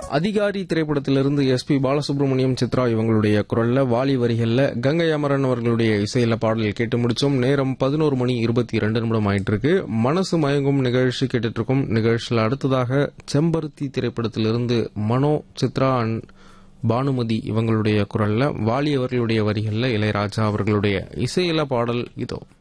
அதிகாரி திரைப்படத்திலிருந்து எஸ்பி பாலசுப்ரமணியம், சித்ரா இவங்களுடைய குரல்ல, வாலி வரிகள்ல கங்கை அமரன் அவர்களுடைய இசையில பாடல் கேட்டு முடிச்சோம். நேரம் 11:22 ஆயிட்டு இருக்கு. மனசு மயங்கும் நிகழ்ச்சி கேட்டுட்டு இருக்கும். நிகழ்ச்சியில் அடுத்ததாக செம்பருத்தி திரைப்படத்திலிருந்து மனோ, சித்ரா அண்ட் பானுமதி இவங்களுடைய குரல்ல, வாலி அவர்களுடைய வரிகள்ல இளையராஜா அவர்களுடைய இசையில பாடல் இதோ.